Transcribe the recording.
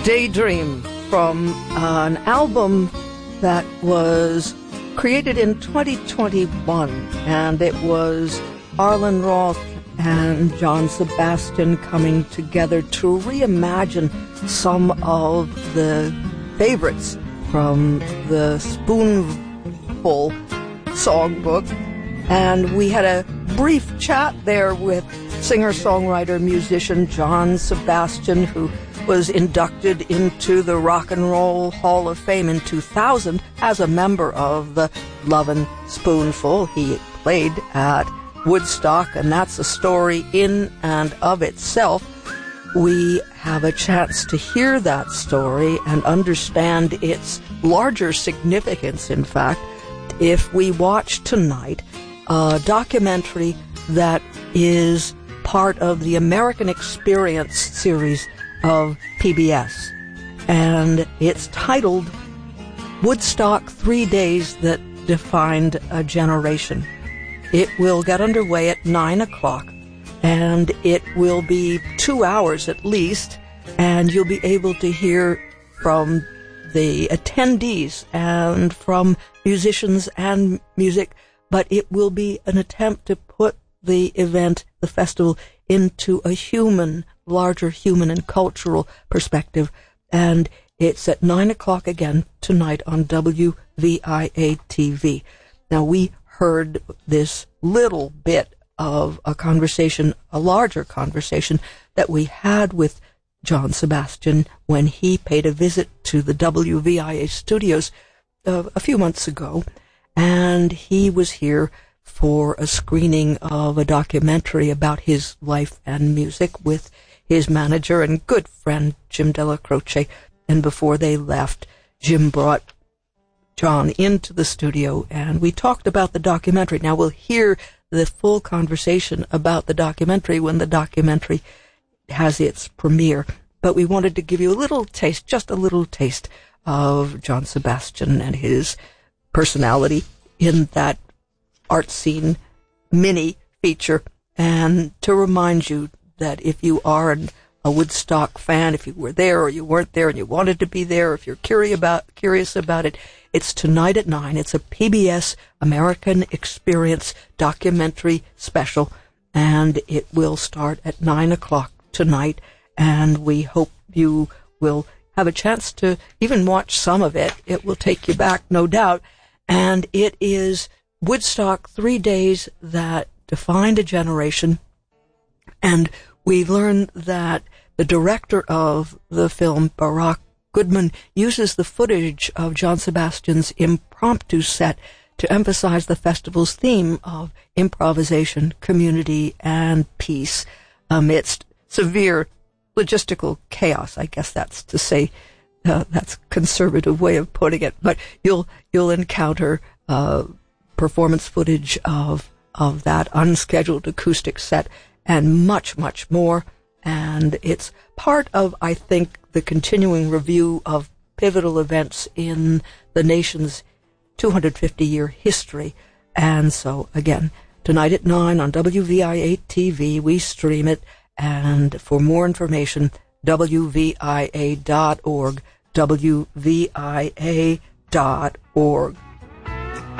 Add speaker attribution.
Speaker 1: Daydream from an album that was created in 2021, and it was Arlen Roth and John Sebastian coming together to reimagine some of the favorites from the Spoonful songbook. And we had a brief chat there with singer-songwriter, musician John Sebastian, who was inducted into the Rock and Roll Hall of Fame in 2000 as a member of the Lovin' Spoonful. He played at Woodstock, and that's a story in and of itself. We have a chance to hear that story and understand its larger significance, in fact, if we watch tonight a documentary that is part of the American Experience series of PBS, and it's titled Woodstock: 3 Days That Defined a Generation. It will get underway at 9 o'clock, and it will be 2 hours at least, and you'll be able to hear from the attendees and from musicians and music, but it will be an attempt to put the event, the festival, into a larger human and cultural perspective. And it's at 9 o'clock again tonight on WVIA-TV. Now, we heard this little bit of a conversation, a larger conversation that we had with John Sebastian when he paid a visit to the WVIA studios a few months ago. And he was here for a screening of a documentary about his life and music with his manager and good friend, Jim Della Croce. And before they left, Jim brought John into the studio, and we talked about the documentary. Now, we'll hear the full conversation about the documentary when the documentary has its premiere. But we wanted to give you a little taste, just a little taste, of John Sebastian and his personality in that art scene mini feature, and to remind you that if you are a Woodstock fan, if you were there or you weren't there and you wanted to be there, if you're curious about it, it's tonight at 9. It's a PBS American Experience documentary special, and it will start at 9 o'clock tonight, and we hope you will have a chance to even watch some of it. It will take you back, no doubt, and it is Woodstock: 3 Days That Defined a Generation. And we learned that the director of the film, Barack Goodman, uses the footage of John Sebastian's impromptu set to emphasize the festival's theme of improvisation, community, and peace amidst severe logistical chaos. I guess that's to say, that's a conservative way of putting it, but you'll encounter performance footage of that unscheduled acoustic set and much, much more. And it's part of, I think, the continuing review of pivotal events in the nation's 250-year history. And so, again, tonight at 9 on WVIA-TV, we stream it. And for more information, WVIA.org, WVIA.org.